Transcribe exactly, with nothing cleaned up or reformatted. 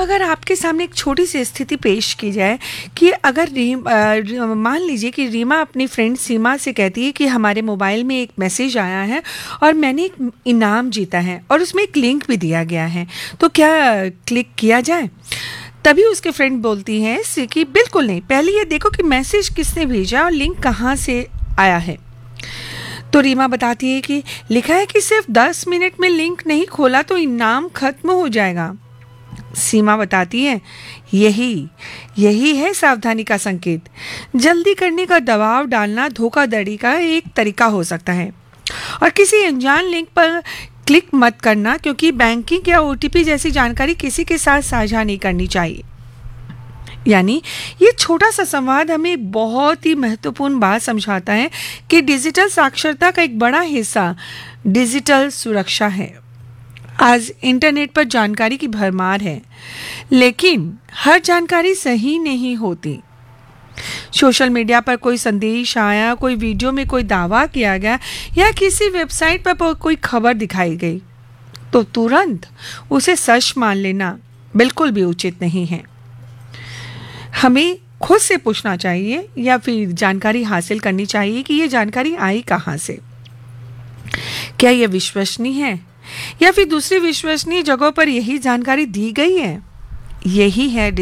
अगर आपके सामने एक छोटी सी स्थिति पेश की जाए कि अगर रीम अ, मान लीजिए कि रीमा अपनी फ्रेंड सीमा से कहती है कि हमारे मोबाइल में एक मैसेज आया है और मैंने एक इनाम जीता है और उसमें एक लिंक भी दिया गया है, तो क्या क्लिक किया जाए? तभी उसके फ्रेंड बोलती है सी कि बिल्कुल नहीं, पहले ये देखो कि मैसेज किसने भेजा और लिंक कहाँ से आया है। तो रीमा बताती है कि लिखा है कि सिर्फ दस मिनट में लिंक नहीं खोला तो इनाम खत्म हो जाएगा। सीमा बताती है यही यही है सावधानी का संकेत। जल्दी करने का दबाव डालना धोखाधड़ी का एक तरीका हो सकता है। और किसी अनजान लिंक पर क्लिक मत करना, क्योंकि बैंकिंग या ओटीपी जैसी जानकारी किसी के साथ साझा नहीं करनी चाहिए। यानी ये छोटा सा संवाद हमें बहुत ही महत्वपूर्ण बात समझाता है कि डिजिटल साक्षरता का एक बड़ा हिस्सा डिजिटल सुरक्षा है। आज इंटरनेट पर जानकारी की भरमार है, लेकिन हर जानकारी सही नहीं होती। सोशल मीडिया पर कोई संदेश आया, कोई वीडियो में कोई दावा किया गया या किसी वेबसाइट पर कोई खबर दिखाई गई तो तुरंत उसे सच मान लेना बिल्कुल भी उचित नहीं है। हमें खुद से पूछना चाहिए या फिर जानकारी हासिल करनी चाहिए कि ये जानकारी आई कहाँ से, क्या यह विश्वसनीय है या फिर दूसरी विश्वसनीय जगहों पर यही जानकारी दी गई है। यही है